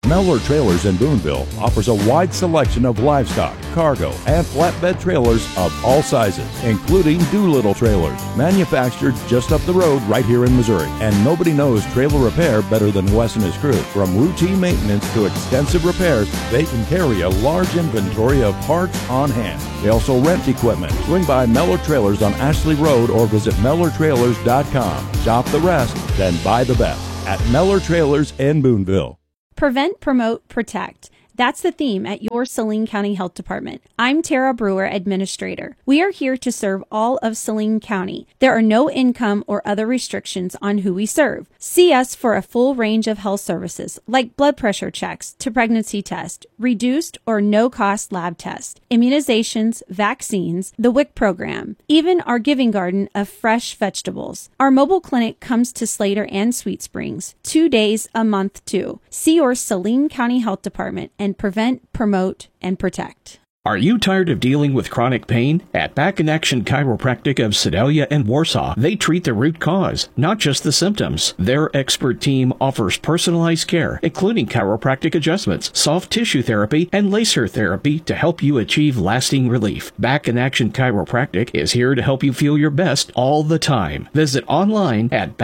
Mellor Trailers in Boonville offers a wide selection of livestock, cargo, and flatbed trailers of all sizes, including Doolittle trailers, manufactured just up the road right here in Missouri. And nobody knows trailer repair better than Wes and his crew. From routine maintenance to extensive repairs, they can carry a large inventory of parts on hand. They also rent equipment. Swing by Mellor Trailers on Ashley Road or visit MellorTrailers.com. Shop the rest, then buy the best at Mellor Trailers in Boonville. Prevent, promote, protect. That's the theme at your Saline County Health Department. I'm Tara Brewer, Administrator. We are here to serve all of Saline County. There are no income or other restrictions on who we serve. See us for a full range of health services like blood pressure checks to pregnancy test, reduced or no-cost lab tests, immunizations, vaccines, the WIC program, even our giving garden of fresh vegetables. Our mobile clinic comes to Slater and Sweet Springs 2 days a month too. See your Saline County Health Department and prevent, promote, and protect. Are you tired of dealing with chronic pain? At Back in Action Chiropractic of Sedalia and Warsaw, they treat the root cause, not just the symptoms. Their expert team offers personalized care, including chiropractic adjustments, soft tissue therapy, and laser therapy to help you achieve lasting relief. Back in Action Chiropractic is here to help you feel your best all the time. Visit online at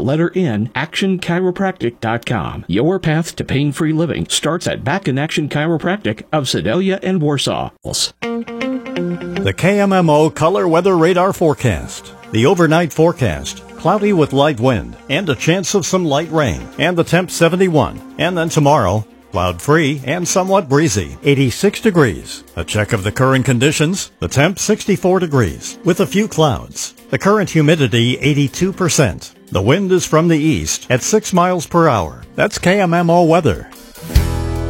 actionchiropractic.com. Your path to pain-free living starts at Back in Action Chiropractic of Sedalia and Warsaw. The KMMO Color Weather Radar Forecast. The overnight forecast, cloudy with light wind and a chance of some light rain, and the temp 71. And then tomorrow, cloud-free and somewhat breezy, 86 degrees. A check of the current conditions, the temp 64 degrees, with a few clouds. The current humidity 82%. The wind is from the east at 6 miles per hour. That's KMMO weather.